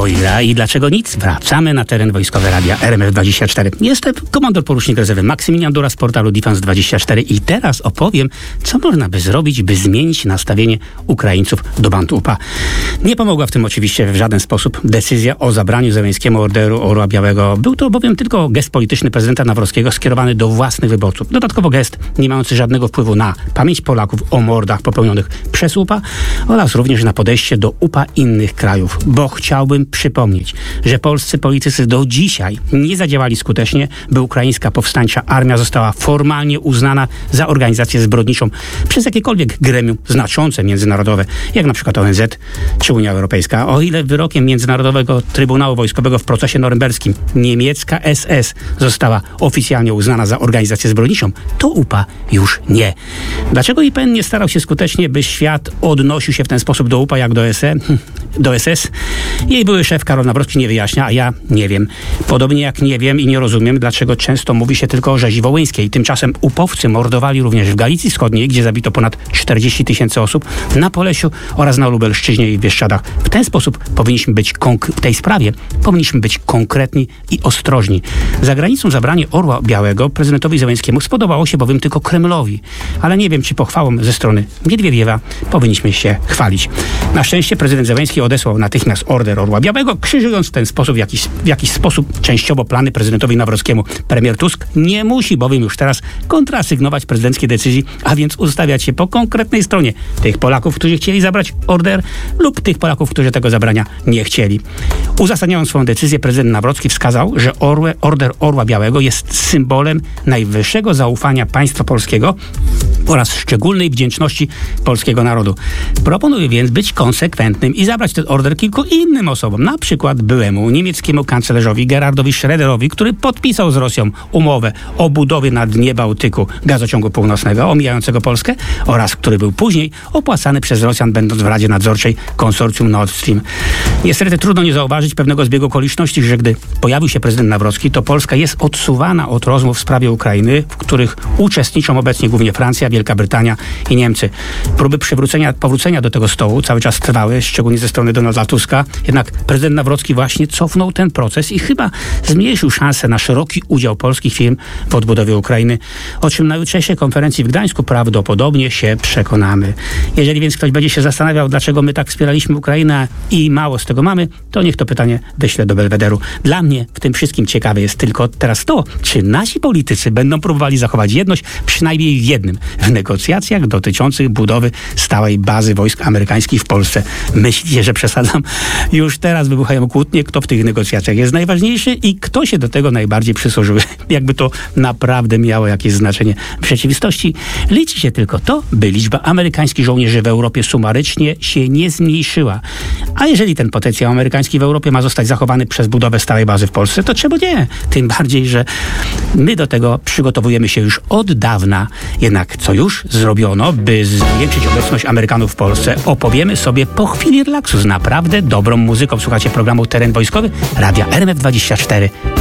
O ile i dlaczego nic? Wracamy na teren wojskowy radia RMF24. Jestem komandor porucznik rezerwy Maksymilian Dura z portalu Defense24 i teraz opowiem, co można by zrobić, by zmienić nastawienie Ukraińców do band UPA. Nie pomogła w tym oczywiście w żaden sposób decyzja o zabraniu Zełenskiemu Orderu Orła Białego. Był to bowiem tylko gest polityczny prezydenta Nawrockiego skierowany do własnych wyborców. Dodatkowo gest nie mający żadnego wpływu na pamięć Polaków o mordach popełnionych przez UPA oraz również na podejście do UPA innych krajów. Bo chciałbym przypomnieć, że polscy politycy do dzisiaj nie zadziałali skutecznie, by ukraińska powstańcza armia została formalnie uznana za organizację zbrodniczą przez jakiekolwiek gremium znaczące międzynarodowe, jak na przykład ONZ czy Unia Europejska. O ile wyrokiem Międzynarodowego Trybunału Wojskowego w procesie norymberskim niemiecka SS została oficjalnie uznana za organizację zbrodniczą, to UPA już nie. Dlaczego IPN nie starał się skutecznie, by świat odnosił się w ten sposób do UPA jak do SS? Jej były szef Karol Nawrocki nie wyjaśnia, a ja nie wiem. Podobnie jak nie wiem i nie rozumiem, dlaczego często mówi się tylko o rzezi wołyńskiej. Tymczasem UPowcy mordowali również w Galicji Wschodniej, gdzie zabito ponad 40 000 osób, na Polesiu oraz na Lubelszczyźnie i w Bieszczadach. W ten sposób w tej sprawie powinniśmy być konkretni i ostrożni. Za granicą zabranie Orła Białego prezydentowi Zełenskiemu spodobało się bowiem tylko Kremlowi. Ale nie wiem, czy pochwałą ze strony Miedwiediewa powinniśmy się chwalić. Na szczęście prezydent Zełenski odesłał natychmiast order Orła Białego, krzyżując w ten sposób w jakiś sposób częściowo plany prezydentowi Nawrockiemu. Premier Tusk nie musi bowiem już teraz kontrasygnować prezydenckiej decyzji, a więc ustawiać się po konkretnej stronie tych Polaków, którzy chcieli zabrać order lub tych Polaków, którzy tego zabrania nie chcieli. Uzasadniając swoją decyzję, prezydent Nawrocki wskazał, że order Orła Białego jest symbolem najwyższego zaufania państwa polskiego oraz szczególnej wdzięczności polskiego narodu. Proponuję więc być konsekwentnym i zabrać ten order kilku innym osobom, na przykład byłemu niemieckiemu kanclerzowi Gerhardowi Schröderowi, który podpisał z Rosją umowę o budowie na dnie Bałtyku gazociągu północnego omijającego Polskę oraz który był później opłacany przez Rosjan, będąc w Radzie Nadzorczej konsorcjum Nord Stream. Niestety trudno nie zauważyć pewnego zbiegu okoliczności, że gdy pojawił się prezydent Nawrocki, to Polska jest odsuwana od rozmów w sprawie Ukrainy, w których uczestniczą obecnie głównie Francja, Wielka Brytania i Niemcy. Próby powrócenia do tego stołu cały czas trwały, szczególnie ze strony Donalda Tuska. Jednak prezydent Nawrocki właśnie cofnął ten proces i chyba zmniejszył szansę na szeroki udział polskich firm w odbudowie Ukrainy, o czym na jutrzejszej konferencji w Gdańsku prawdopodobnie się przekonamy. Jeżeli więc ktoś będzie się zastanawiał, dlaczego my tak wspieraliśmy Ukrainę i mało z tego mamy, to niech to pytanie wyśle do Belwederu. Dla mnie w tym wszystkim ciekawe jest tylko teraz to, czy nasi politycy będą próbowali zachować jedność przynajmniej w jednym, w negocjacjach dotyczących budowy stałej bazy wojsk amerykańskich w Polsce. Myślicie, że przesadzam? Już teraz wybuchają kłótnie, kto w tych negocjacjach jest najważniejszy i kto się do tego najbardziej przysłużył. Jakby to naprawdę miało jakieś znaczenie. W rzeczywistości liczy się tylko to, by liczba amerykańskich żołnierzy w Europie sumarycznie się nie zmniejszyła. A jeżeli ten potencjał amerykański w Europie ma zostać zachowany przez budowę stałej bazy w Polsce, to czemu nie? Tym bardziej, że my do tego przygotowujemy się już od dawna. Jednak co już zrobiono, by zwiększyć obecność Amerykanów w Polsce, opowiemy sobie po chwili relaksu z naprawdę dobrą muzyką. Słuchacie programu Teren Wojskowy, radia RMF24.